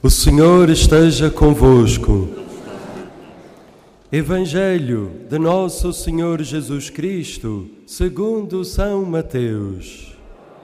O Senhor esteja convosco. Evangelho de Nosso Senhor Jesus Cristo, segundo São Mateus.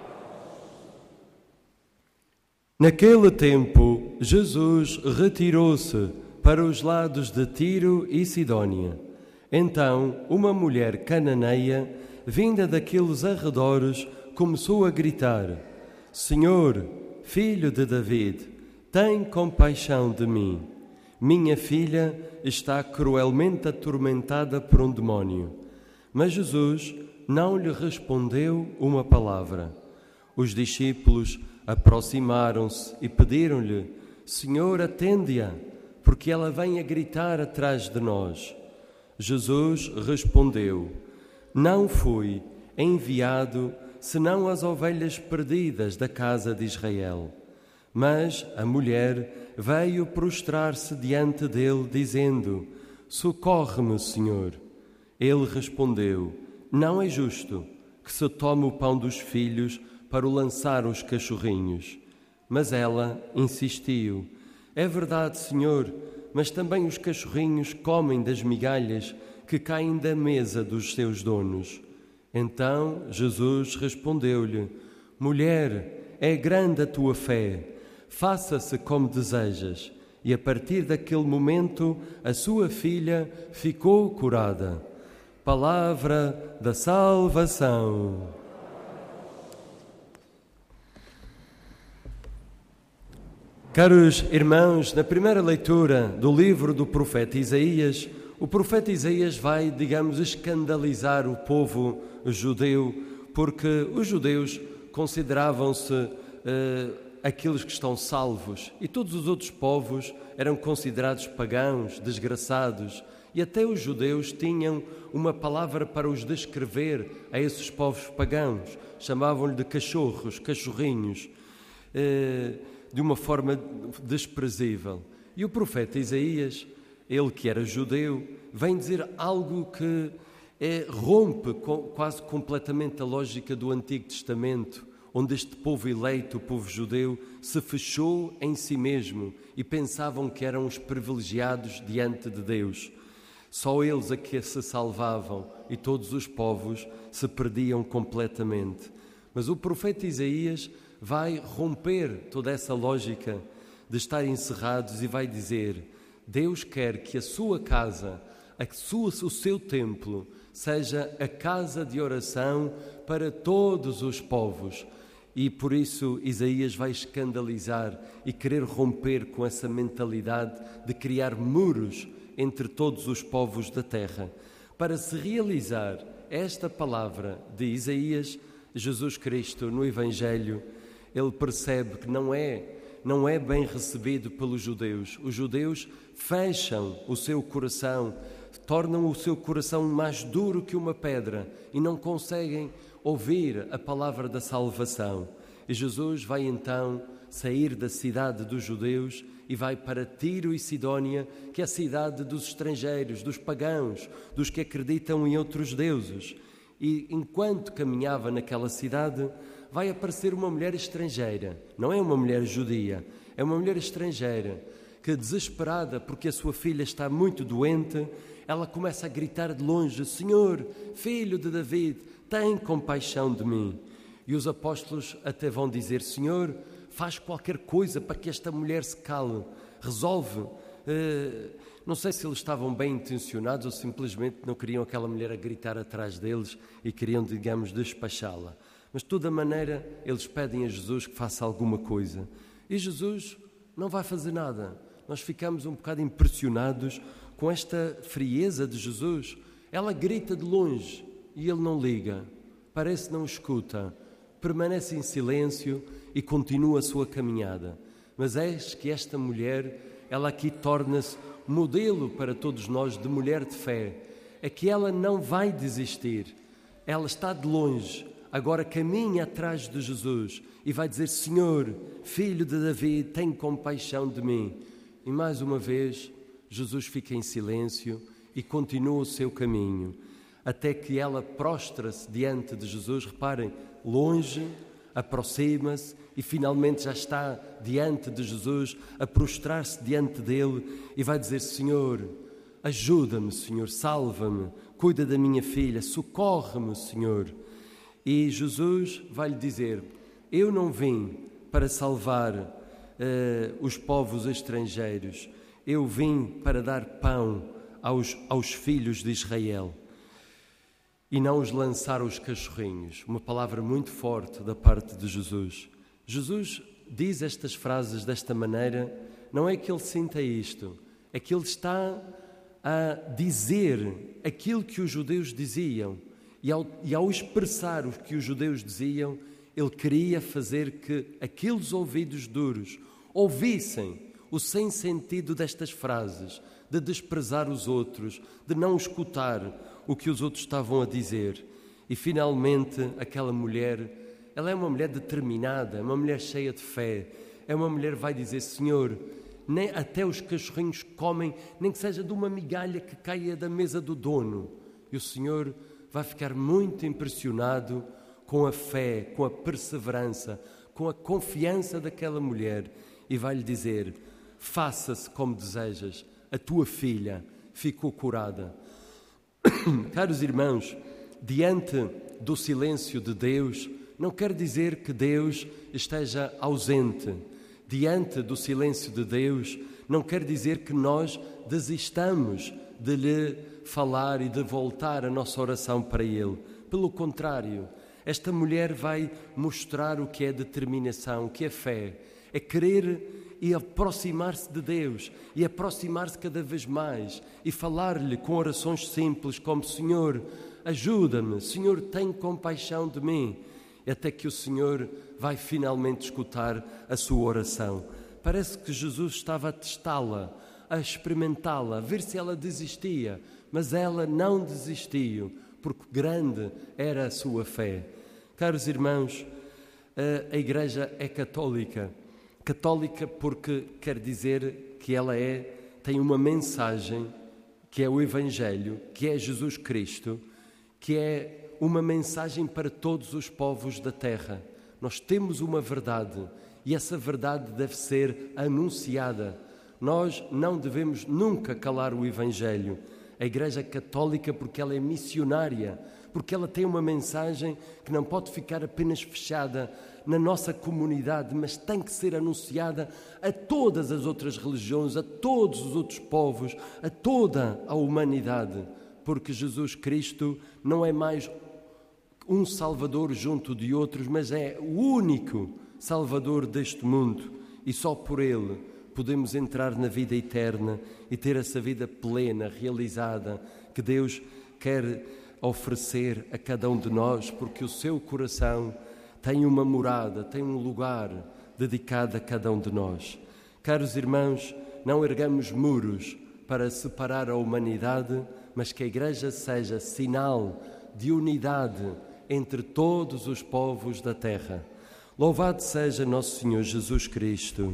Naquele tempo, Jesus retirou-se para os lados de Tiro e Sidónia. Então, uma mulher cananeia, vinda daqueles arredores, começou a gritar: Senhor, filho de David, tem compaixão de mim. Minha filha está cruelmente atormentada por um demónio. Mas Jesus não lhe respondeu uma palavra. Os discípulos aproximaram-se e pediram-lhe: Senhor, atende-a, porque ela vem a gritar atrás de nós. Jesus respondeu: Não fui enviado senão as ovelhas perdidas da casa de Israel. Mas a mulher veio prostrar-se diante dele, dizendo: Socorre-me, Senhor. Ele respondeu: Não é justo que se tome o pão dos filhos para o lançar aos cachorrinhos. Mas ela insistiu: É verdade, Senhor, mas também os cachorrinhos comem das migalhas que caem da mesa dos seus donos. Então Jesus respondeu-lhe: Mulher, é grande a tua fé. Faça-se como desejas. E a partir daquele momento, a sua filha ficou curada. Palavra da salvação. Caros irmãos, na primeira leitura do livro do profeta Isaías, o profeta Isaías vai, digamos, escandalizar o povo judeu, porque os judeus consideravam-se aqueles que estão salvos, e todos os outros povos eram considerados pagãos, desgraçados, e até os judeus tinham uma palavra para os descrever a esses povos pagãos. Chamavam-lhe de cachorros, cachorrinhos, de uma forma desprezível. E o profeta Isaías, ele que era judeu, vem dizer algo que rompe quase completamente a lógica do Antigo Testamento, onde este povo eleito, o povo judeu, se fechou em si mesmo e pensavam que eram os privilegiados diante de Deus. Só eles a que se salvavam e todos os povos se perdiam completamente. Mas o profeta Isaías vai romper toda essa lógica de estar encerrados e vai dizer: Deus quer que a sua casa, o seu templo, seja a casa de oração para todos os povos. E por isso Isaías vai escandalizar e querer romper com essa mentalidade de criar muros entre todos os povos da terra. Para se realizar esta palavra de Isaías, Jesus Cristo no Evangelho, ele percebe que não é bem recebido pelos judeus. Os judeus fecham o seu coração, tornam o seu coração mais duro que uma pedra e não conseguem ouvir a palavra da salvação. E Jesus vai então sair da cidade dos judeus e vai para Tiro e Sidónia, que é a cidade dos estrangeiros, dos pagãos, dos que acreditam em outros deuses. E enquanto caminhava naquela cidade, vai aparecer uma mulher estrangeira. Não é uma mulher judia, é uma mulher estrangeira que, desesperada porque a sua filha está muito doente, ela começa a gritar de longe: Senhor, filho de David, tem compaixão de mim. E os apóstolos até vão dizer: Senhor, faz qualquer coisa para que esta mulher se cale, resolve. Não sei se eles estavam bem intencionados ou simplesmente não queriam aquela mulher a gritar atrás deles e queriam, digamos, despachá-la. Mas de toda maneira eles pedem a Jesus que faça alguma coisa. E Jesus não vai fazer nada. Nós ficamos um bocado impressionados com esta frieza de Jesus. Ela grita de longe e ele não liga, parece não escuta, permanece em silêncio e continua a sua caminhada. Mas eis que esta mulher, ela aqui torna-se modelo para todos nós de mulher de fé. É que ela não vai desistir. Ela está de longe, agora caminha atrás de Jesus e vai dizer: Senhor, filho de Davi, tem compaixão de mim. E mais uma vez, Jesus fica em silêncio e continua o seu caminho, até que ela prostra-se diante de Jesus. Reparem, longe, aproxima-se e finalmente já está diante de Jesus, a prostrar-se diante dele e vai dizer: Senhor, ajuda-me, Senhor, salva-me, cuida da minha filha, socorre-me, Senhor. E Jesus vai lhe dizer: eu não vim para salvar os povos estrangeiros, eu vim para dar pão aos filhos de Israel e não os lançar aos cachorrinhos. Uma palavra muito forte da parte de Jesus. Jesus diz estas frases desta maneira, não é que ele sinta isto, é que ele está a dizer aquilo que os judeus diziam. E ao expressar o que os judeus diziam, ele queria fazer que aqueles ouvidos duros ouvissem o sem sentido destas frases, de desprezar os outros, de não escutar o que os outros estavam a dizer. E finalmente aquela mulher, ela é uma mulher determinada, uma mulher cheia de fé, é uma mulher que vai dizer: Senhor, nem até os cachorrinhos comem, nem que seja de uma migalha que caia da mesa do dono. E o Senhor vai ficar muito impressionado com a fé, com a perseverança, com a confiança daquela mulher e vai-lhe dizer: faça-se como desejas, a tua filha ficou curada. Caros irmãos, diante do silêncio de Deus, não quer dizer que Deus esteja ausente. Diante do silêncio de Deus, não quer dizer que nós desistamos de lhe falar e de voltar a nossa oração para Ele. Pelo contrário, esta mulher vai mostrar o que é determinação, o que é fé. É querer e aproximar-se de Deus e aproximar-se cada vez mais e falar-lhe com orações simples como: Senhor, ajuda-me, Senhor, tem compaixão de mim. Até que o Senhor vai finalmente escutar a sua oração. Parece que Jesus estava a testá-la, a experimentá-la, a ver se ela desistia, mas ela não desistiu, porque grande era a sua fé. Caros irmãos, a Igreja é católica. Católica porque quer dizer que ela tem uma mensagem, que é o Evangelho, que é Jesus Cristo, que é uma mensagem para todos os povos da terra. Nós temos uma verdade e essa verdade deve ser anunciada. Nós não devemos nunca calar o Evangelho. A Igreja Católica, porque ela é missionária, porque ela tem uma mensagem que não pode ficar apenas fechada na nossa comunidade, mas tem que ser anunciada a todas as outras religiões, a todos os outros povos, a toda a humanidade, porque Jesus Cristo não é mais um Salvador junto de outros, mas é o único Salvador deste mundo e só por Ele podemos entrar na vida eterna e ter essa vida plena, realizada, que Deus quer oferecer a cada um de nós, porque o seu coração tem uma morada, tem um lugar dedicado a cada um de nós. Caros irmãos, não ergamos muros para separar a humanidade, mas que a Igreja seja sinal de unidade entre todos os povos da terra. Louvado seja nosso Senhor Jesus Cristo.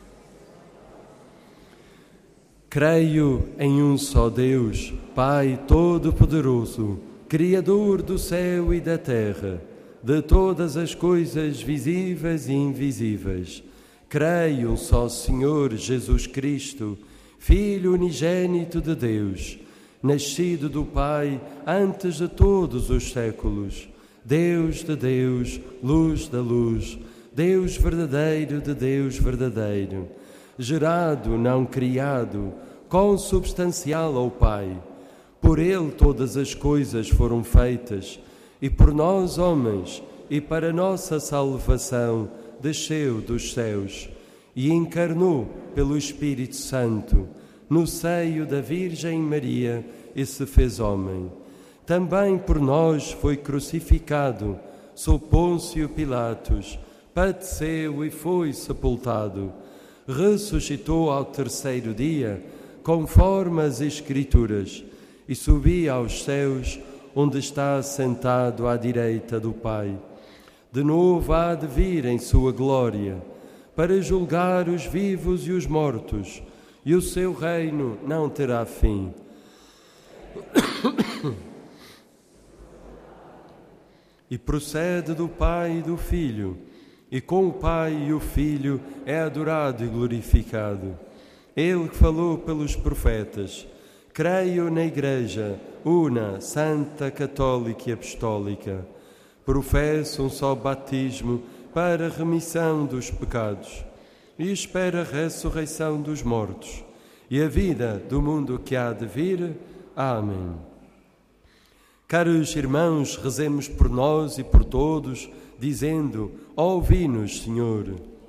Creio em um só Deus, Pai Todo-Poderoso, Criador do céu e da terra, de todas as coisas visíveis e invisíveis. Creio um só Senhor Jesus Cristo, Filho unigênito de Deus, nascido do Pai antes de todos os séculos, Deus de Deus, luz da luz, Deus verdadeiro de Deus verdadeiro, gerado, não criado, consubstancial ao Pai. Por Ele todas as coisas foram feitas, e por nós, homens, e para nossa salvação, desceu dos céus e encarnou pelo Espírito Santo no seio da Virgem Maria e se fez homem. Também por nós foi crucificado, sob Pôncio Pilatos, padeceu e foi sepultado. Ressuscitou ao terceiro dia, conforme as Escrituras, e subiu aos céus, onde está sentado à direita do Pai. De novo há de vir em sua glória, para julgar os vivos e os mortos, e o seu reino não terá fim. e procede do Pai e do Filho, e com o Pai e o Filho é adorado e glorificado. Ele que falou pelos profetas. Creio na Igreja, una, santa, católica e apostólica. Professo um só batismo para a remissão dos pecados e espero a ressurreição dos mortos e a vida do mundo que há de vir. Amém. Caros irmãos, rezemos por nós e por todos, dizendo: ouvi-nos, Senhor.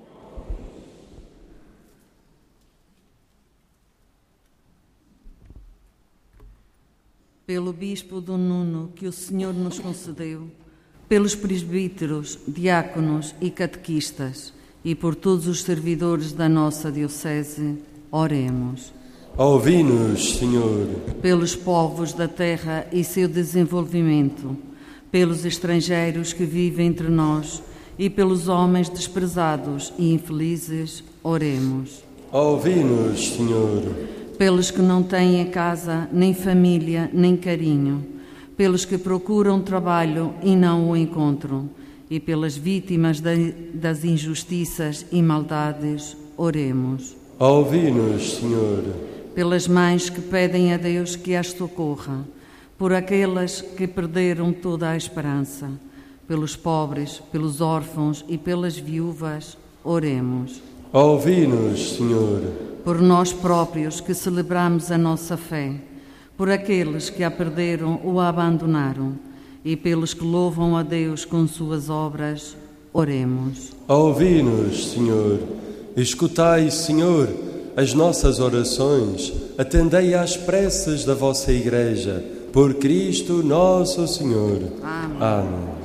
Pelo Bispo Dom Nuno, que o Senhor nos concedeu, pelos presbíteros, diáconos e catequistas, e por todos os servidores da nossa Diocese, oremos. Ouvi-nos, Senhor. Pelos povos da terra e seu desenvolvimento, pelos estrangeiros que vivem entre nós e pelos homens desprezados e infelizes, oremos. Ouvi-nos, Senhor. Pelos que não têm casa, nem família, nem carinho, pelos que procuram trabalho e não o encontram, e pelas vítimas das injustiças e maldades, oremos. Ouvi-nos, Senhor. Pelas mães que pedem a Deus que as socorra, por aquelas que perderam toda a esperança, pelos pobres, pelos órfãos e pelas viúvas, oremos. Ouvi-nos, Senhor. Por nós próprios que celebramos a nossa fé, por aqueles que a perderam ou a abandonaram, e pelos que louvam a Deus com suas obras, oremos. Ouvi-nos, Senhor. Escutai, Senhor, as nossas orações, atendei às preces da vossa Igreja, por Cristo nosso Senhor. Amém. Amém.